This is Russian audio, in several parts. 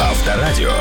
Авторадио.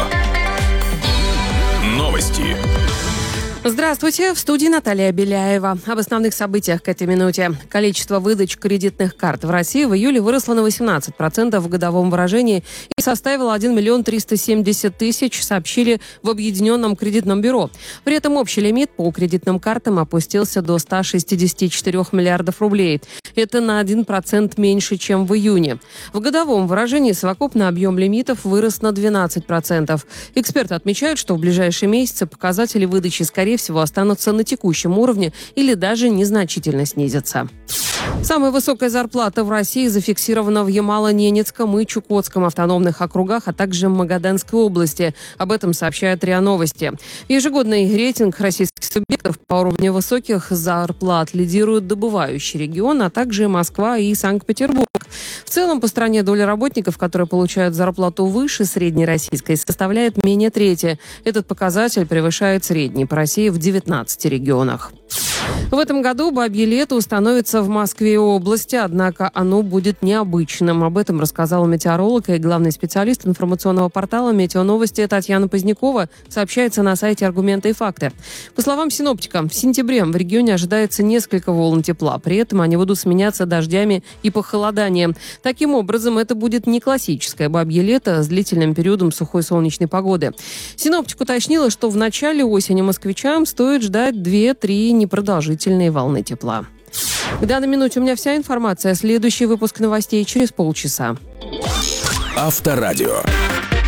Новости. Здравствуйте, в студии Наталья Беляева. Об основных событиях к этой минуте. Количество выдач кредитных карт в России в июле выросло на 18% в годовом выражении и составило 1 370 000, сообщили в Объединенном кредитном бюро. При этом общий лимит по кредитным картам опустился до 164 миллиардов рублей. Это на 1% меньше, чем в июне. В годовом выражении совокупный объем лимитов вырос на 12%. Эксперты отмечают, что в ближайшие месяцы показатели выдачи, скорее всего, останутся на текущем уровне или даже незначительно снизятся. Самая высокая зарплата в России зафиксирована в Ямало-Ненецком и Чукотском автономных округах, а также в Магаданской области. Об этом сообщают РИА Новости. Ежегодный рейтинг российских субъектов по уровню высоких зарплат лидируют добывающий регион, а также Москва и Санкт-Петербург. В целом, по стране доля работников, которые получают зарплату выше средней российской, составляет менее трети. Этот показатель превышает средний по России в 19 регионах. В этом году бабье лето установится в Москве и области, однако оно будет необычным. Об этом рассказала метеоролог и главный специалист информационного портала «Метеоновости» Татьяна Позднякова, сообщается на сайте «Аргументы и факты». По словам синоптика, в сентябре в регионе ожидается несколько волн тепла. При этом они будут сменяться дождями и похолоданием. Таким образом, это будет не классическое бабье лето с длительным периодом сухой солнечной погоды. Синоптик уточнила, что в начале осени москвичам стоит ждать 2-3 непродолжительные волны тепла. К данной минуте у меня вся информация. Следующий выпуск новостей через полчаса. Авторадио.